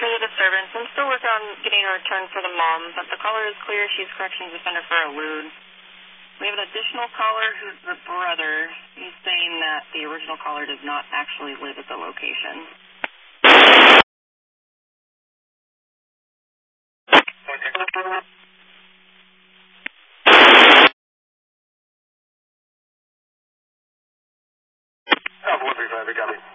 for the disturbance. I'm still working on getting a return for the mom, but the caller is clear. She's corrections offender for a lewd. We have an additional caller who's the brother. He's saying that the original caller does not actually live at the location. Oh, 135, copy.